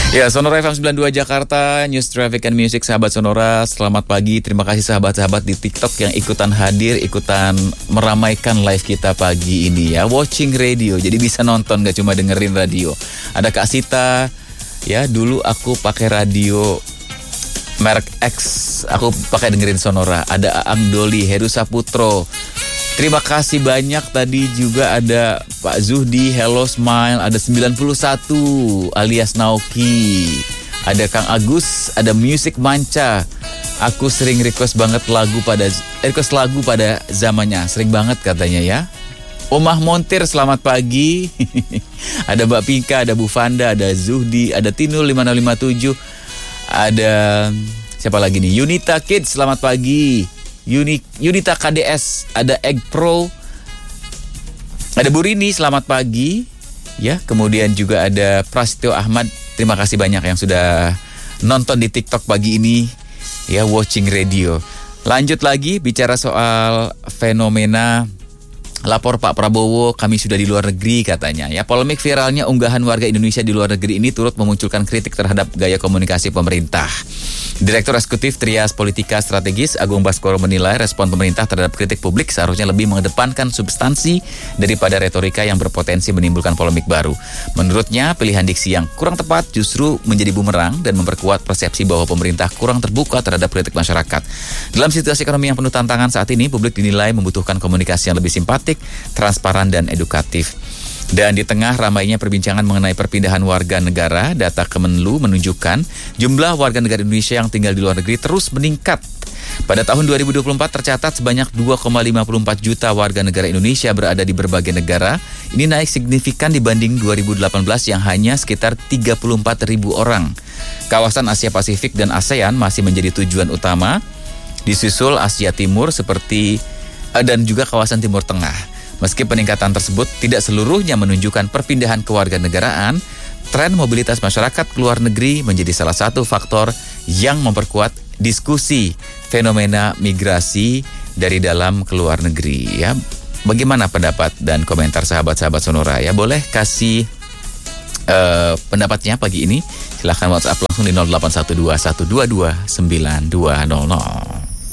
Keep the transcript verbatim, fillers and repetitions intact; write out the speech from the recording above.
Ya, Sonora F M sembilan puluh dua Jakarta, News Traffic and Music, sahabat Sonora. Selamat pagi, terima kasih sahabat-sahabat di TikTok yang ikutan hadir, ikutan meramaikan live kita pagi ini ya. Watching radio, jadi bisa nonton, gak cuma dengerin radio. Ada Kak Sita, ya dulu aku pakai radio merek X, aku pakai dengerin Sonora. Ada Aang Doli, Heru Saputro. Terima kasih banyak. Tadi juga ada Pak Zuhdi, Hello Smile, ada sembilan puluh satu alias Naoki, ada Kang Agus, ada Music Manca. Aku sering request banget lagu pada request lagu pada zamannya, sering banget katanya ya. Omah Montir, selamat pagi. Ada Mbak Pinka, ada Bu Fanda, ada Zuhdi, ada Tinul lima nol lima tujuh, ada siapa lagi nih? Yunita Kids, selamat pagi. Uni, Unita K D S, ada Egg Pro, ada Bu Rini, selamat pagi. Ya, kemudian juga ada Prasetyo Ahmad. Terima kasih banyak yang sudah nonton di TikTok pagi ini. Ya, watching radio. Lanjut lagi bicara soal fenomena lapor Pak Prabowo, kami sudah di luar negeri katanya. Ya, polemik viralnya unggahan warga Indonesia di luar negeri ini turut memunculkan kritik terhadap gaya komunikasi pemerintah. Direktur Eksekutif Trias Politika Strategis Agung Baskoro menilai respon pemerintah terhadap kritik publik seharusnya lebih mengedepankan substansi daripada retorika yang berpotensi menimbulkan polemik baru. Menurutnya, pilihan diksi yang kurang tepat justru menjadi bumerang dan memperkuat persepsi bahwa pemerintah kurang terbuka terhadap kritik masyarakat. Dalam situasi ekonomi yang penuh tantangan saat ini, publik dinilai membutuhkan komunikasi yang lebih simpatik, transparan, dan edukatif. Dan di tengah ramainya perbincangan mengenai perpindahan warga negara, data Kemenlu menunjukkan jumlah warga negara Indonesia yang tinggal di luar negeri terus meningkat. Pada tahun dua ribu dua puluh empat tercatat sebanyak dua koma lima empat juta warga negara Indonesia berada di berbagai negara. Ini naik signifikan dibanding dua ribu delapan belas yang hanya sekitar tiga puluh empat ribu orang. Kawasan Asia Pasifik dan ASEAN masih menjadi tujuan utama, disusul Asia Timur seperti dan juga kawasan Timur Tengah. Meski peningkatan tersebut tidak seluruhnya menunjukkan perpindahan kewarganegaraan, tren mobilitas masyarakat ke luar negeri menjadi salah satu faktor yang memperkuat diskusi fenomena migrasi dari dalam ke luar negeri. Ya, bagaimana pendapat dan komentar sahabat-sahabat Sonora? Ya, boleh kasih uh, pendapatnya pagi ini. Silahkan WhatsApp langsung di nol delapan satu dua satu dua dua sembilan dua nol nol.